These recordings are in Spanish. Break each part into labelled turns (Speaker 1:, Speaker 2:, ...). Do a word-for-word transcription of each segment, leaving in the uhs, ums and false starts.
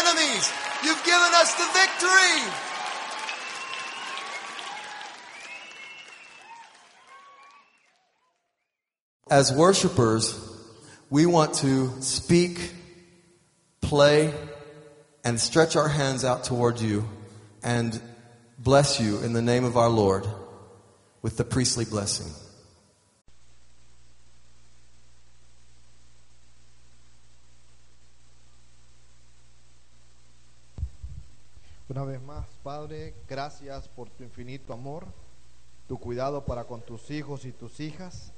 Speaker 1: enemies. You've given us the victory. As worshipers, we want to speak, play, and stretch our hands out toward you and bless you in the name of our Lord with the priestly blessing.
Speaker 2: Una vez más, Padre, gracias por tu infinito amor, tu cuidado para con tus hijos y tus hijas.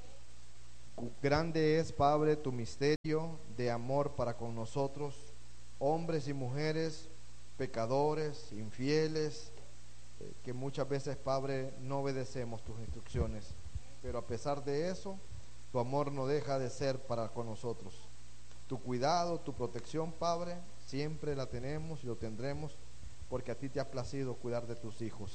Speaker 2: Grande es, Padre, tu misterio de amor para con nosotros, hombres y mujeres, pecadores, infieles, eh, que muchas veces, Padre, no obedecemos tus instrucciones. Pero a pesar de eso, tu amor no deja de ser para con nosotros. Tu cuidado, tu protección, Padre, siempre la tenemos y lo tendremos, porque a ti te ha placido cuidar de tus hijos.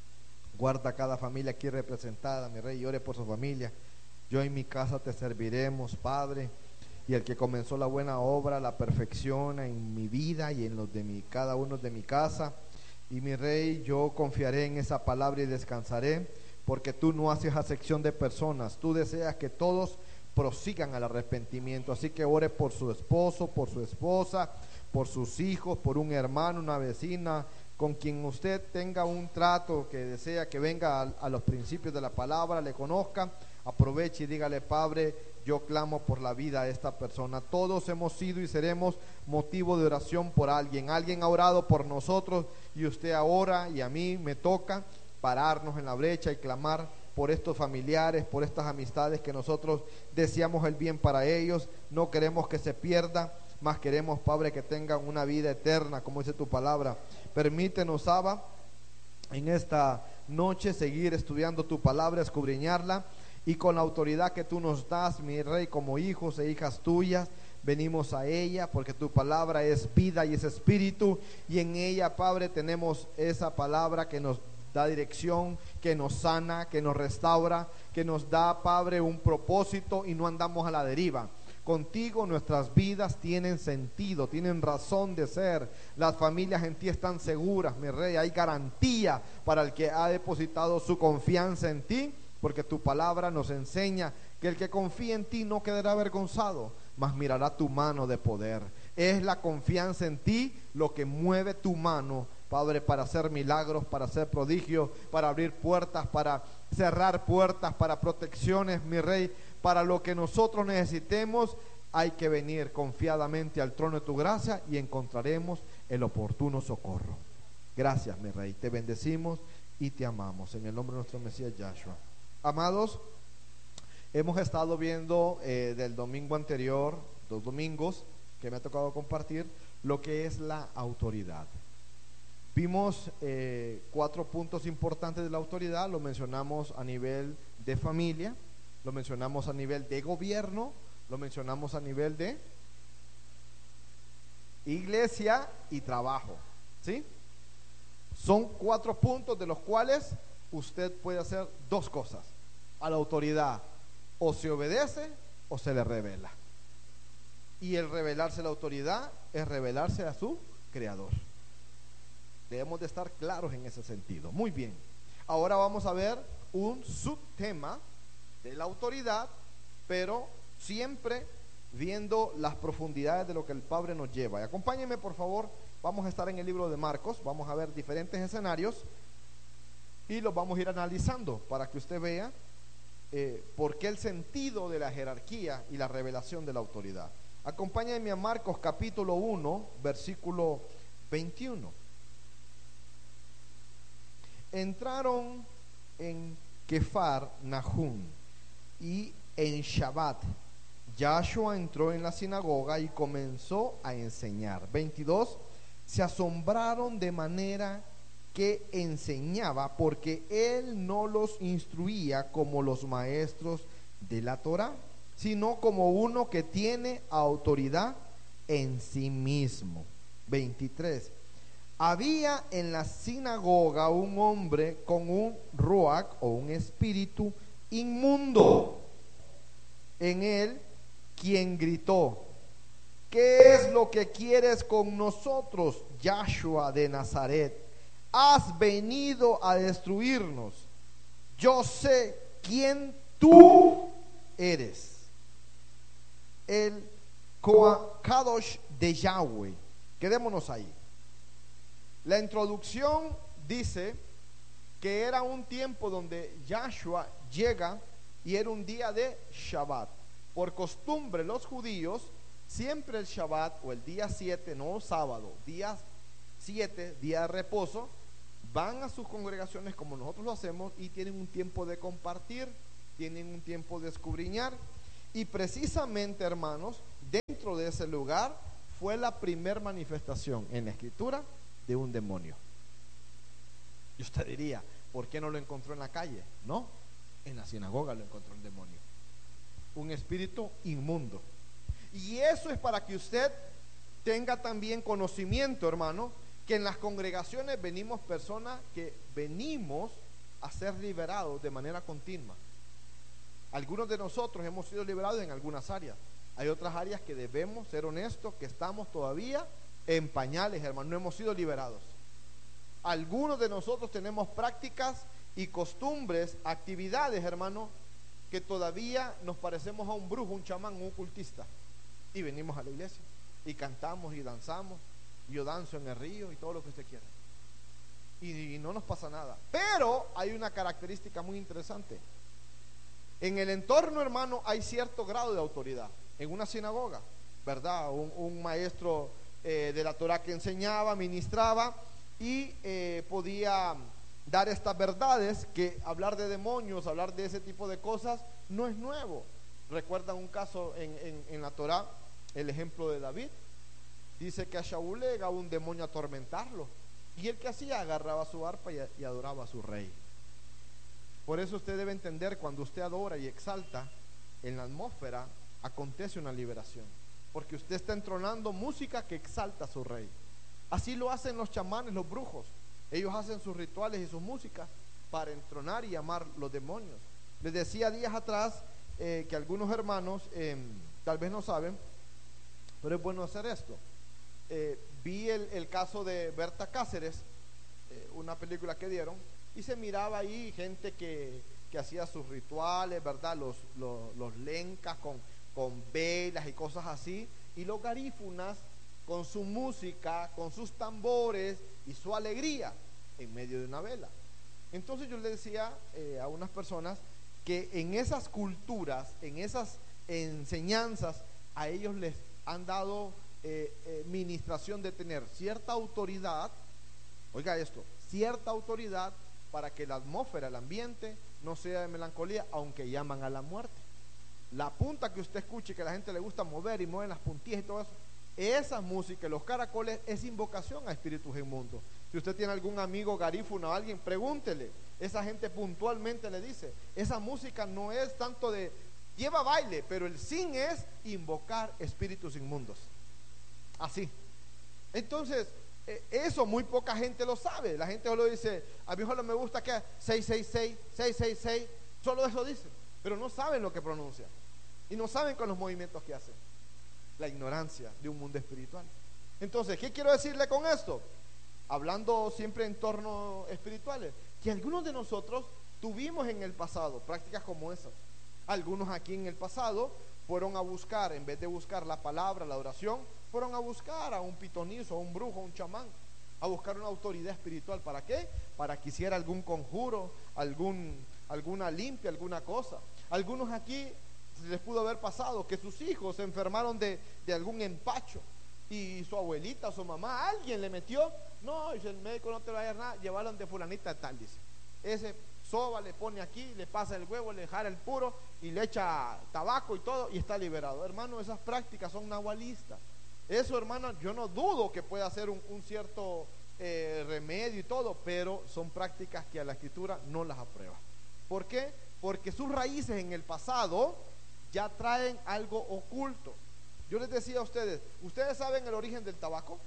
Speaker 2: Guarda cada familia aquí representada, mi Rey, y ore por su familia. Yo en mi casa te serviremos, Padre, y el que comenzó la buena obra la perfecciona en mi vida y en los de mi, cada uno de mi casa. Y mi Rey, yo confiaré en esa palabra y descansaré, porque tú no haces acepción de personas. Tú deseas que todos prosigan al arrepentimiento. Así que ore por su esposo, por su esposa, por sus hijos, por un hermano, una vecina, con quien usted tenga un trato, que desea que venga a, a los principios de la palabra, le conozca. Aproveche y dígale: Padre, yo clamo por la vida de esta persona. Todos hemos sido y seremos motivo de oración por alguien. Alguien ha orado por nosotros y usted ahora, y a mí me toca pararnos en la brecha y clamar por estos familiares, por estas amistades que nosotros deseamos el bien para ellos. No queremos que se pierda, mas queremos, Padre, que tengan una vida eterna, como dice tu palabra. Permítenos, Abba, en esta noche seguir estudiando tu palabra, escudriñarla, y con la autoridad que tú nos das, mi Rey, como hijos e hijas tuyas, venimos a ella, porque tu palabra es vida y es espíritu, y en ella, Padre, tenemos esa palabra que nos da dirección, que nos sana, que nos restaura, que nos da, Padre, un propósito y no andamos a la deriva. Contigo nuestras vidas tienen sentido, tienen razón de ser. Las familias en ti están seguras, mi Rey. Hay garantía para el que ha depositado su confianza en ti, porque tu palabra nos enseña que el que confía en ti no quedará avergonzado, mas mirará tu mano de poder. Es la confianza en ti lo que mueve tu mano, Padre, para hacer milagros, para hacer prodigios, para abrir puertas, para cerrar puertas, para protecciones, mi Rey. Para lo que nosotros necesitemos, hay que venir confiadamente al trono de tu gracia y encontraremos el oportuno socorro. Gracias, mi Rey, te bendecimos y te amamos en el nombre de nuestro Mesías Yahshua. Amados, hemos estado viendo eh, del domingo anterior, dos domingos que me ha tocado compartir, lo que es la autoridad. Vimos eh, cuatro puntos importantes de la autoridad. Lo mencionamos a nivel de familia, lo mencionamos a nivel de gobierno, lo mencionamos a nivel de iglesia y trabajo, ¿sí? Son cuatro puntos de los cuales usted puede hacer dos cosas a la autoridad: o se obedece o se le revela. Y el revelarse a la autoridad es revelarse a su creador. Debemos de estar claros en ese sentido. Muy bien, ahora vamos a ver un subtema de la autoridad, pero siempre viendo las profundidades de lo que el Padre nos lleva. Y acompáñenme, por favor. Vamos a estar en el libro de Marcos. Vamos a ver diferentes escenarios y los vamos a ir analizando para que usted vea eh, por qué el sentido de la jerarquía y la revelación de la autoridad. Acompáñenme a Marcos capítulo uno, versículo veintiuno. Entraron en Kefar Nahum y en Shabbat Yahshua entró en la sinagoga y comenzó a enseñar. veintidós. Se asombraron de manera que enseñaba, porque él no los instruía como los maestros de la Torá, sino como uno que tiene autoridad en sí mismo. veintitrés. Había en la sinagoga un hombre con un ruach o un espíritu inmundo en él, quien gritó: ¿qué es lo que quieres con nosotros, Yahshua de Nazaret? Has venido a destruirnos. Yo sé quién tú eres, el Kadosh de Yahweh. Quedémonos ahí. La introducción dice que era un tiempo donde Yahshua llega y era un día de Shabbat. Por costumbre los judíos, siempre el Shabbat o el día siete, no sábado, día siete, día de reposo, van a sus congregaciones como nosotros lo hacemos y tienen un tiempo de compartir, tienen un tiempo de escudriñar. Y precisamente, hermanos, dentro de ese lugar fue la primer manifestación en la escritura de un demonio. Y usted diría, ¿por qué no lo encontró en la calle? No, en la sinagoga lo encontró el demonio, un espíritu inmundo. Y eso es para que usted tenga también conocimiento, hermano, que en las congregaciones venimos personas que venimos a ser liberados de manera continua. Algunos de nosotros hemos sido liberados en algunas áreas. Hay otras áreas que debemos ser honestos, que estamos todavía en pañales, hermano, no hemos sido liberados. Algunos de nosotros tenemos prácticas y costumbres, actividades, hermano, que todavía nos parecemos a un brujo, un chamán, un ocultista. Y venimos a la iglesia y cantamos y danzamos. Yo danzo en el río y todo lo que usted quiera. Y, y no nos pasa nada. Pero hay una característica muy interesante. En el entorno, hermano, hay cierto grado de autoridad. En una sinagoga, ¿verdad? Un, un maestro eh, de la Torah que enseñaba, ministraba y eh, podía dar estas verdades, que hablar de demonios, hablar de ese tipo de cosas no es nuevo. ¿Recuerdan un caso en, en, en la Torah, el ejemplo de David? Dice que a Shaul le llegaba un demonio a atormentarlo, y él que hacía, agarraba su arpa y, y adoraba a su rey. Por eso usted debe entender, cuando usted adora y exalta, en la atmósfera acontece una liberación, porque usted está entronando música que exalta a su rey. Así lo hacen los chamanes, los brujos. Ellos hacen sus rituales y sus músicas para entronar y llamar los demonios. Les decía días atrás eh, que algunos hermanos eh, tal vez no saben, pero es bueno hacer esto. Eh, vi el, el caso de Berta Cáceres, eh, una película que dieron, y se miraba ahí gente que, que hacía sus rituales, ¿verdad? Los, los, los lencas con, con velas y cosas así, y los garífunas con su música, con sus tambores y su alegría en medio de una vela. Entonces yo le decía eh, a unas personas que en esas culturas, en esas enseñanzas, a ellos les han dado eh, eh, ministración de tener cierta autoridad. Oiga esto, cierta autoridad para que la atmósfera, el ambiente no sea de melancolía, aunque llaman a la muerte. La punta que usted escuche, que a la gente le gusta mover y mueven las puntillas y todo eso, esa música, los caracoles, es invocación a espíritus inmundos. Si usted tiene algún amigo garífuno o alguien, pregúntele. Esa gente puntualmente le dice, esa música no es tanto de, lleva baile, pero el sin es invocar espíritus inmundos. Así. Entonces, eso muy poca gente lo sabe. La gente solo dice, a mí solo me gusta que seis seis seis, seis seis seis, solo eso dice, pero no saben lo que pronuncian y no saben con los movimientos que hacen. La ignorancia de un mundo espiritual. Entonces, ¿qué quiero decirle con esto? Hablando siempre en torno espirituales, que algunos de nosotros tuvimos en el pasado prácticas como esas. Algunos aquí en el pasado fueron a buscar, en vez de buscar la palabra, la oración, fueron a buscar a un pitonizo, a un brujo, a un chamán, a buscar una autoridad espiritual. ¿Para qué? Para que hiciera algún conjuro, algún, alguna limpia, alguna cosa. Algunos aquí les pudo haber pasado que sus hijos se enfermaron de, de algún empacho y su abuelita, su mamá, alguien le metió. No, dice el médico, no te va a dar nada, llevaron de fulanita tal, dice. Ese soba, le pone aquí, le pasa el huevo, le jara el puro y le echa tabaco y todo y está liberado. Hermano, esas prácticas son nahualistas. Eso, hermano, yo no dudo que pueda ser un, un cierto eh, remedio y todo, pero son prácticas que a la escritura no las aprueba. ¿Por qué? Porque sus raíces en el pasado ya traen algo oculto. Yo les decía a ustedes, ¿ustedes saben el origen del tabaco?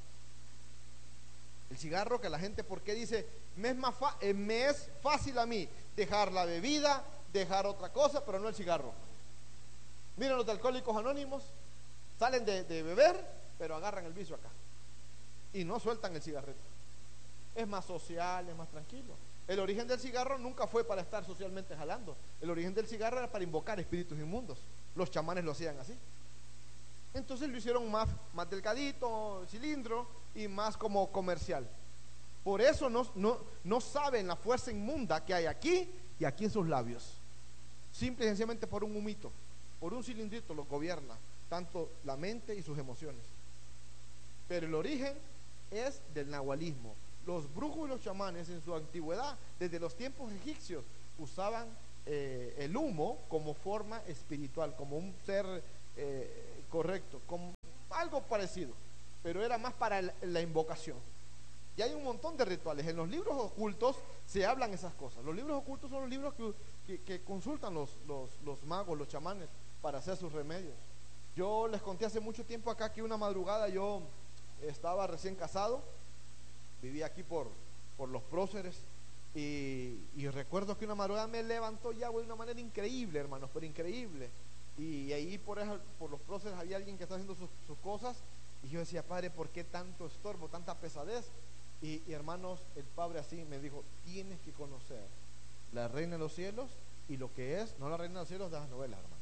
Speaker 2: El cigarro, que la gente, ¿por qué dice? Me es, más fa- eh, me es fácil a mí dejar la bebida, dejar otra cosa, pero no el cigarro. Miren los de Alcohólicos Anónimos, salen de, de beber pero agarran el vicio acá y no sueltan el cigarrito. Es más social, es más tranquilo. El origen del cigarro nunca fue para estar socialmente jalando. El origen del cigarro era para invocar espíritus inmundos. Los chamanes lo hacían así. Entonces lo hicieron más, más delgadito, cilindro, y más como comercial. Por eso no, no, no saben la fuerza inmunda que hay aquí y aquí en sus labios. Simple y sencillamente por un humito, por un cilindrito los gobierna tanto la mente y sus emociones. Pero el origen es del nahualismo. Los brujos y los chamanes en su antigüedad, desde los tiempos egipcios, usaban eh, el humo como forma espiritual, como un ser eh, correcto, como algo parecido, pero era más para la, la invocación. Y hay un montón de rituales. En los libros ocultos se hablan esas cosas. Los libros ocultos son los libros que, que, que consultan los, los, los magos, los chamanes, para hacer sus remedios. Yo les conté hace mucho tiempo acá que una madrugada yo estaba recién casado, vivía aquí por, por los próceres, y, y recuerdo que una madrugada me levantó ya de una manera increíble, hermanos, pero increíble. Y ahí por, eso, por los próceres había alguien que estaba haciendo sus, sus cosas, y yo decía, Padre, ¿por qué tanto estorbo, tanta pesadez? Y, y hermanos, el Padre así me dijo, tienes que conocer la reina de los cielos y lo que es, no la reina de los cielos de las novelas, hermano.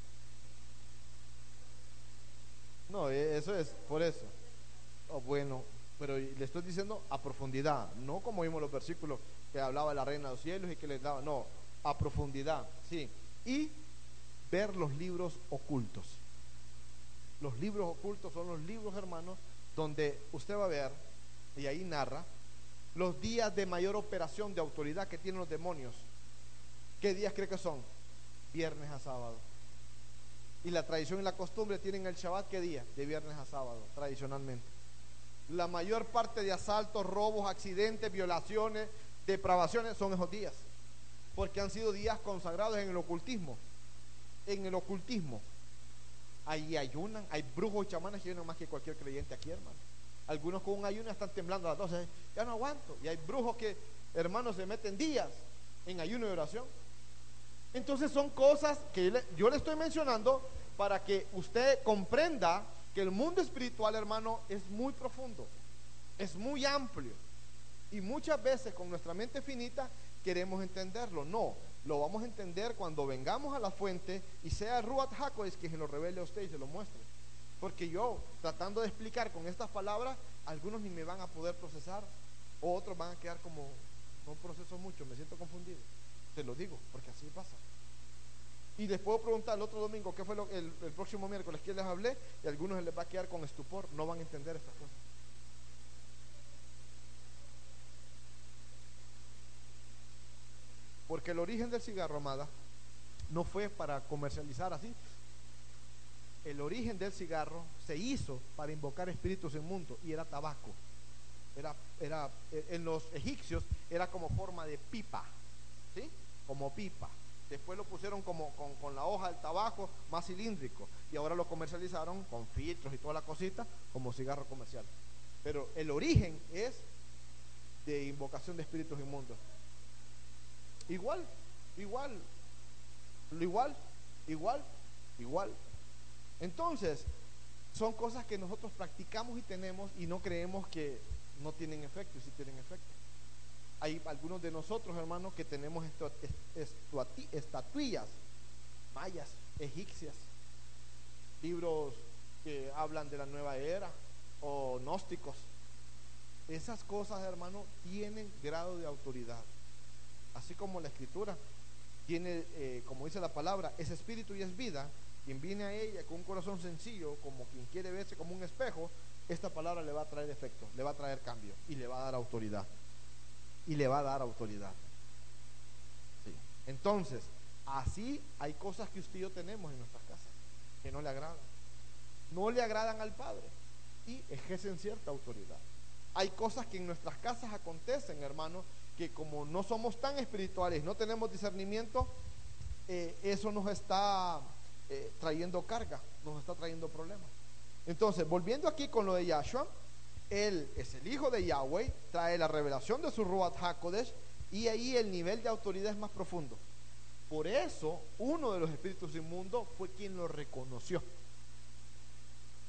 Speaker 2: No, eso es, por eso. Oh, bueno, pero le estoy diciendo a profundidad, no como vimos los versículos que hablaba de la reina de los cielos y que les daba, no, a profundidad, sí. Y ver los libros ocultos. Los libros ocultos son los libros, hermanos, donde usted va a ver, y ahí narra, los días de mayor operación de autoridad que tienen los demonios. ¿Qué días cree que son? Viernes a sábado. Y la tradición y la costumbre tienen el Shabbat, ¿qué día? De viernes a sábado, tradicionalmente. La mayor parte de asaltos, robos, accidentes, violaciones, depravaciones son esos días, porque han sido días consagrados en el ocultismo. En el ocultismo. Ahí ayunan, hay brujos y chamanes que ayunan más que cualquier creyente aquí, hermano. Algunos con un ayuno están temblando a las doce, ya no aguanto. Y hay brujos que, hermanos, se meten días en ayuno y oración. Entonces son cosas que yo le estoy mencionando para que usted comprenda que el mundo espiritual, hermano, es muy profundo, es muy amplio, y muchas veces con nuestra mente finita queremos entenderlo. No, lo vamos a entender cuando vengamos a la fuente y sea Ruach HaKodesh quien se lo revele a usted y se lo muestre. Porque yo, tratando de explicar con estas palabras, algunos ni me van a poder procesar, o otros van a quedar como, no proceso mucho, me siento confundido. Te lo digo, porque así pasa. Y les puedo preguntar el otro domingo qué fue lo, el, el próximo miércoles que les hablé, y a algunos les va a quedar con estupor, no van a entender estas cosas. Porque el origen del cigarro, amada, no fue para comercializar así. El origen del cigarro se hizo para invocar espíritus inmundos, y era tabaco. Era, era, en los egipcios era como forma de pipa, ¿sí? Como pipa. Después lo pusieron como con, con la hoja del tabaco más cilíndrico, y ahora lo comercializaron con filtros y toda la cosita como cigarro comercial. Pero el origen es de invocación de espíritus inmundos. Igual, igual, igual, igual, igual. Entonces, son cosas que nosotros practicamos y tenemos, y no creemos que no tienen efecto, y sí tienen efecto. Hay algunos de nosotros, hermanos, que tenemos estatuillas mayas, egipcias, libros que hablan de la nueva era, o gnósticos. Esas cosas, hermano, tienen grado de autoridad. Así como la escritura tiene, eh, como dice la palabra, es espíritu y es vida. Quien viene a ella con un corazón sencillo, como quien quiere verse como un espejo, esta palabra le va a traer efecto, le va a traer cambio, y le va a dar autoridad. Y le va a dar autoridad. Sí. Entonces, así hay cosas que usted y yo tenemos en nuestras casas que no le agradan. No le agradan al Padre y ejercen cierta autoridad. Hay cosas que en nuestras casas acontecen, hermanos, que como no somos tan espirituales, no tenemos discernimiento, eh, eso nos está eh, trayendo carga, nos está trayendo problemas. Entonces, volviendo aquí con lo de Yahshua, Él es el Hijo de Yahweh, trae la revelación de su Ruach HaKodesh, y ahí el nivel de autoridad es más profundo. Por eso, uno de los espíritus inmundos fue quien lo reconoció.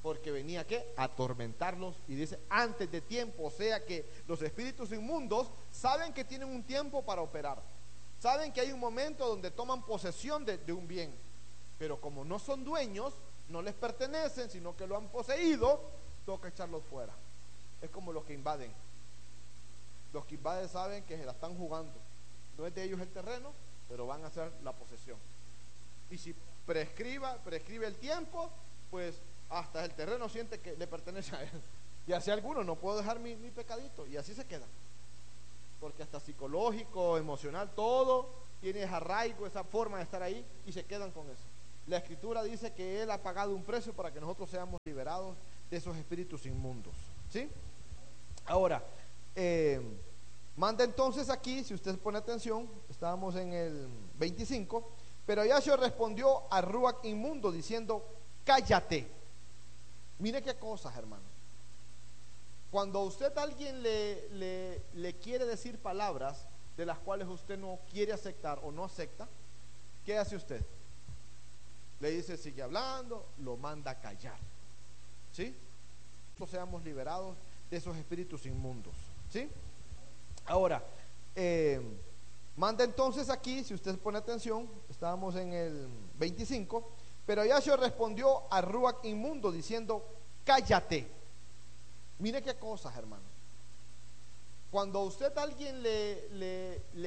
Speaker 2: porque venía ¿qué? A atormentarlos, y dice antes de tiempo. O sea que los espíritus inmundos saben que tienen un tiempo para operar, saben que hay un momento donde toman posesión de, de un bien, pero como no son dueños, no les pertenecen, sino que lo han poseído, toca echarlos fuera. Es como los que invaden. Los que invaden saben que se la están jugando, no es de ellos el terreno, pero van a hacer la posesión. Y si prescriba, prescribe el tiempo, pues hasta el terreno siente que le pertenece a él. Y así algunos, no puedo dejar mi, mi pecadito, y así se quedan. Porque hasta psicológico, emocional, todo tiene ese arraigo, esa forma de estar ahí, y se quedan con eso. La escritura dice que Él ha pagado un precio para que nosotros seamos liberados de esos espíritus inmundos, ¿sí? Ahora, eh, manda entonces aquí, si usted pone atención, estábamos en el veinticinco, pero Yahshua respondió a Ruach inmundo diciendo, cállate. Mire qué cosas, hermano. Cuando usted a alguien le, le, le quiere decir palabras de las cuales usted no quiere aceptar o no acepta, ¿qué hace usted? Le dice, sigue hablando, lo manda a callar, ¿sí? Nosotros seamos liberados de esos espíritus inmundos, ¿sí? Ahora, eh, manda entonces aquí, si usted pone atención, estábamos en el veinticinco, pero Yahshua respondió a Ruach inmundo diciendo, cállate. Mire qué cosas, hermano. Cuando usted a alguien le, le, le